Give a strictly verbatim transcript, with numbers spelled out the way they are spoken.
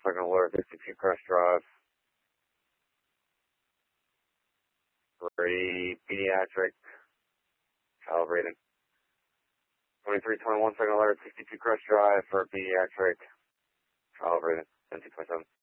Second alert, fifty-two Crest Drive. For a pediatric calibrated. twenty-three twenty-one, second alert, fifty-two Crest Drive for a pediatric calibrated. ten two twenty-seven.